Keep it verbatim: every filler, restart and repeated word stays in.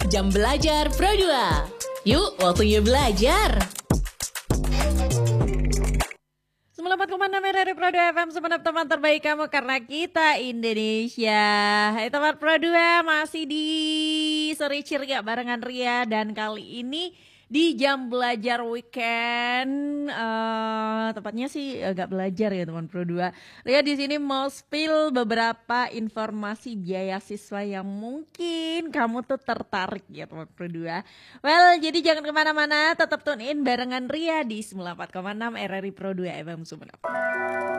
Jam Belajar Pro dua. Yuk, waktunya belajar. sembilan puluh empat koma enam R R I Pro dua F M, semenap teman terbaik kamu karena kita Indonesia. Hai teman Pro dua, masih di Sore Ceria barengan Ria, dan kali ini di jam belajar weekend, uh, tepatnya sih agak belajar ya teman Pro dua. Ria di sini mau spill beberapa informasi biaya siswa yang mungkin kamu tuh tertarik ya teman Pro dua. Well, jadi jangan kemana-mana, tetap tune in barengan Ria di sembilan puluh empat koma enam R R I Pro dua F M Sumenep.